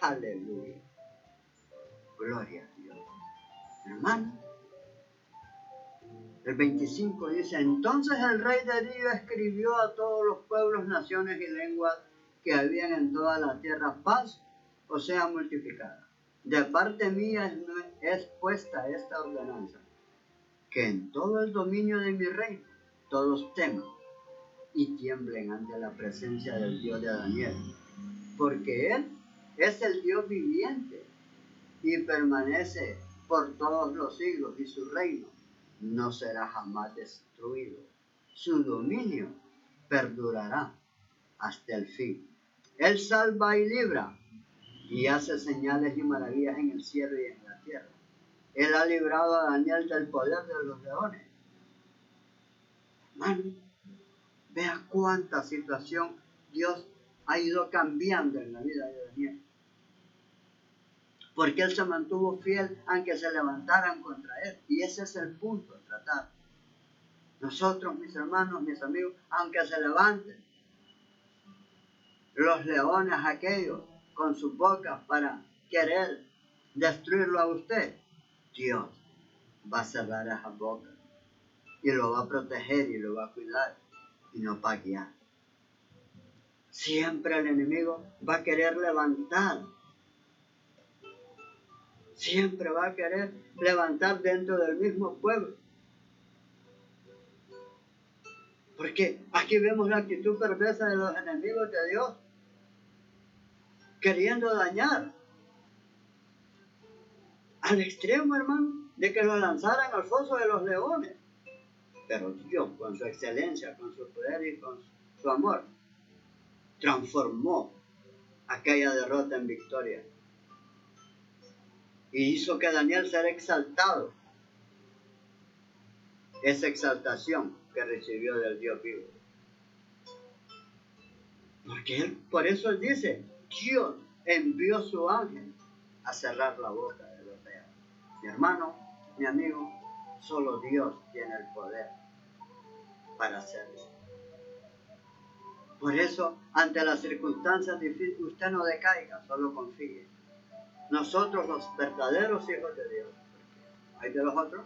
Aleluya. Gloria a Dios. Hermano, el 25 dice, entonces el rey Darío escribió a todos los pueblos, naciones y lenguas que habían en toda la tierra, paz o sea multiplicada. De parte mía es puesta esta ordenanza, que en todo el dominio de mi reino todos teman y tiemblen ante la presencia del Dios de Daniel, porque Él es el Dios viviente y permanece por todos los siglos, y su reino no será jamás destruido. Su dominio perdurará hasta el fin. Él salva y libra y hace señales y maravillas en el cielo y en la tierra. Él ha librado a Daniel del poder de los leones. Hermano, vea cuánta situación Dios ha ido cambiando en la vida de Daniel. Porque él se mantuvo fiel aunque se levantaran contra él. Y ese es el punto a tratar. Nosotros, mis hermanos, mis amigos, aunque se levanten los leones aquellos con sus bocas para querer destruirlo a usted, Dios va a cerrar esas bocas y lo va a proteger y lo va a cuidar y nos va a guiar. Siempre el enemigo va a querer levantar. Siempre va a querer levantar dentro del mismo pueblo. Porque aquí vemos la actitud perversa de los enemigos de Dios, queriendo dañar al extremo, hermano, de que lo lanzaran al foso de los leones. Pero Dios, con su excelencia, con su poder y con su amor, transformó aquella derrota en victoria. Y hizo que Daniel sea exaltado. Esa exaltación que recibió del Dios vivo. Porque él, por eso él dice, Dios envió su ángel a cerrar la boca de los leones. Mi hermano, mi amigo, solo Dios tiene el poder para hacerlo. Por eso, ante las circunstancias difíciles, usted no decaiga, solo confíe. Nosotros, los verdaderos hijos de Dios, ¿hay de los otros?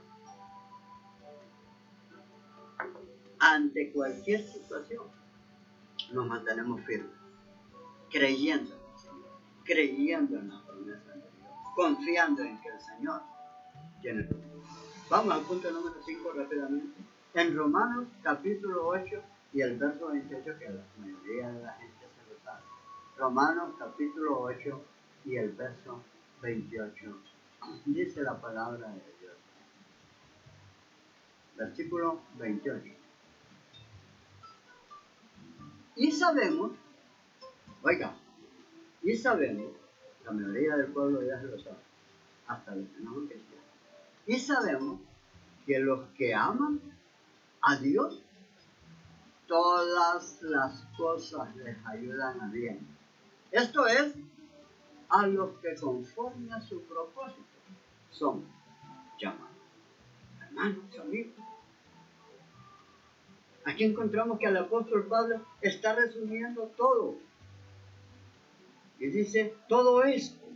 Ante cualquier situación, nos mantenemos firmes, creyendo en el Señor, creyendo en las promesas de Dios, confiando en que el Señor tiene el poder. Vamos al punto número 5 rápidamente. En Romanos capítulo 8 y el verso 28, que la mayoría de la gente se lo sabe. Romanos capítulo 8 y el verso 28. Dice la palabra de Dios. Versículo 28. Y sabemos, la mayoría del pueblo ya se lo sabe, hasta los que no son cristianos. Y sabemos que los que aman a Dios, todas las cosas les ayudan a bien. Esto es, a los que conforme a su propósito son llamados. Hermanos, amigos. Aquí encontramos que el apóstol Pablo está resumiendo todo. Y dice, todo esto.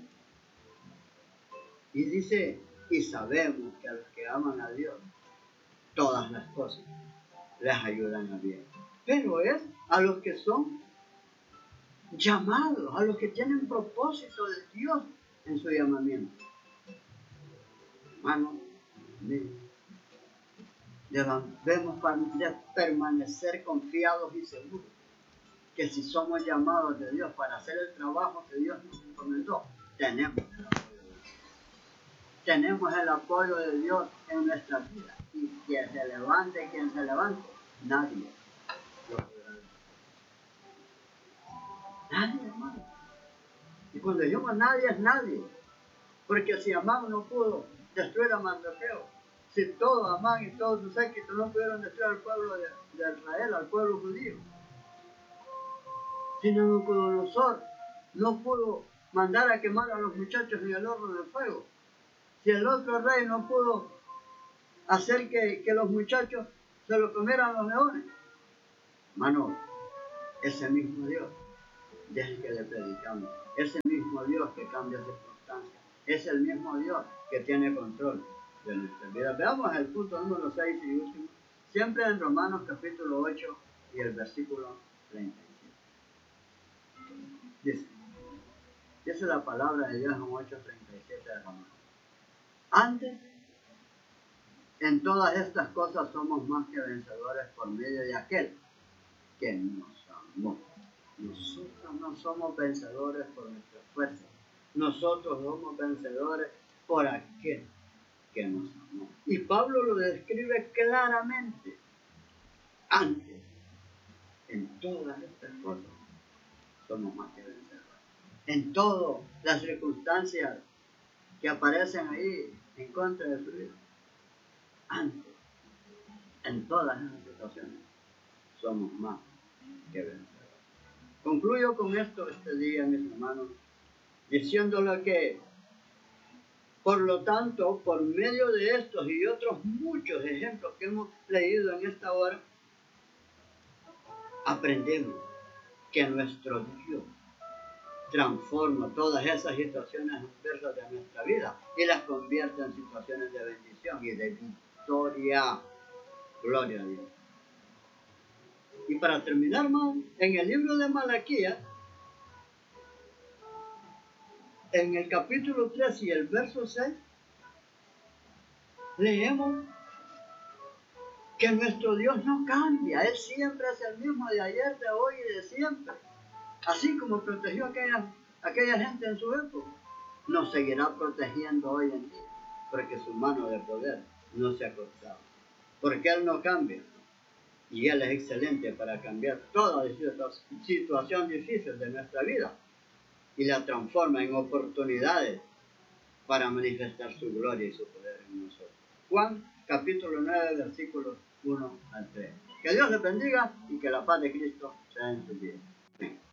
Y dice, y sabemos que a los que aman a Dios, todas las cosas les ayudan a bien. Pero es a los que son llamados, a los que tienen propósito de Dios en su llamamiento. Hermano, debemos permanecer confiados y seguros que si somos llamados de Dios para hacer el trabajo que Dios nos encomendó, tenemos el apoyo de Dios. Tenemos el apoyo de Dios en nuestra vida. Y quien se levante, nadie lo podrá. Nadie, hermano. Y cuando digo nadie, es nadie. Porque si Amán no pudo destruir a Mardoqueo, si todo Amán y todos sus séquitos no pudieron destruir al pueblo de Israel, al pueblo judío, si Nabucodonosor no pudo mandar a quemar a los muchachos en el horno de fuego, si el otro rey no pudo hacer que los muchachos se lo comieran los leones, hermano, ese mismo Dios del que le predicamos. Es el mismo Dios que cambia circunstancias. Es el mismo Dios que tiene control de nuestra vida. Veamos el punto número 6 y último. Siempre en Romanos capítulo 8 y el versículo 37. Dice la palabra de Dios en 8:37 de Romanos. Antes, en todas estas cosas somos más que vencedores por medio de aquel que nos amó. Nosotros no somos vencedores por nuestra fuerza. Nosotros somos vencedores por aquel que nos amó. Y Pablo lo describe claramente. Antes, en todas estas cosas, somos más que vencedores. En todas las circunstancias que aparecen ahí en contra de su vida. Antes, en todas las situaciones, somos más que vencedores. Concluyo con esto este día, mis hermanos, diciéndole que, por lo tanto, por medio de estos y otros muchos ejemplos que hemos leído en esta hora, aprendemos que nuestro Dios transforma todas esas situaciones adversas de nuestra vida y las convierte en situaciones de bendición y de victoria. Gloria a Dios. Y para terminar, hermano, en el libro de Malaquías, en el capítulo 3 y el verso 6, leemos que nuestro Dios no cambia. Él siempre es el mismo de ayer, de hoy y de siempre. Así como protegió a aquella gente en su época, nos seguirá protegiendo hoy en día, porque su mano de poder no se ha cortado. Porque Él no cambia. Y Él es excelente para cambiar toda situación difícil de nuestra vida y la transforma en oportunidades para manifestar su gloria y su poder en nosotros. Juan capítulo 9, versículos 1 al 3. Que Dios les bendiga y que la paz de Cristo sea en su vida. Amén.